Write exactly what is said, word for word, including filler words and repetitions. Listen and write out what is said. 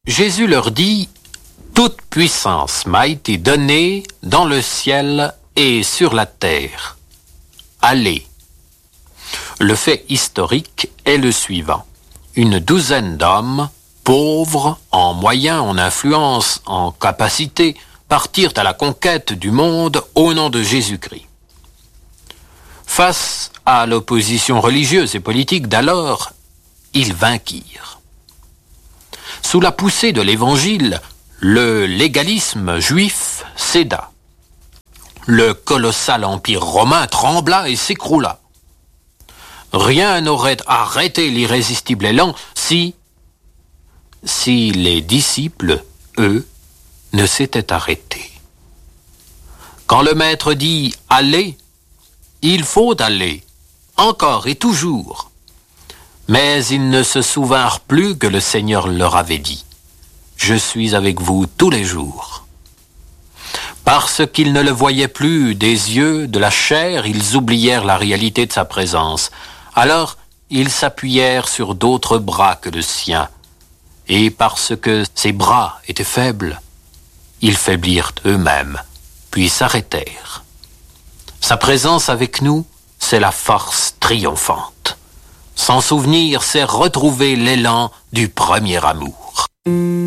Jésus leur dit, « Toute puissance m'a été donnée dans le ciel et sur la terre. Allez. » Le fait historique est le suivant. Une douzaine d'hommes, pauvres, en moyens, en influence, en capacité, partirent à la conquête du monde au nom de Jésus-Christ. Face à l'opposition religieuse et politique d'alors, ils vainquirent. Sous la poussée de l'Évangile, le légalisme juif céda. Le colossal empire romain trembla et s'écroula. Rien n'aurait arrêté l'irrésistible élan si, si les disciples, eux, ne s'étaient arrêtés. Quand le maître dit « Allez », il faut aller, encore et toujours. Mais ils ne se souvinrent plus que le Seigneur leur avait dit « Je suis avec vous tous les jours ». Parce qu'ils ne le voyaient plus des yeux, de la chair, ils oublièrent la réalité de sa présence. Alors, ils s'appuyèrent sur d'autres bras que le sien. Et parce que ses bras étaient faibles, ils faiblirent eux-mêmes, puis s'arrêtèrent. Sa présence avec nous, c'est la force triomphante. S'en souvenir, c'est retrouver l'élan du premier amour.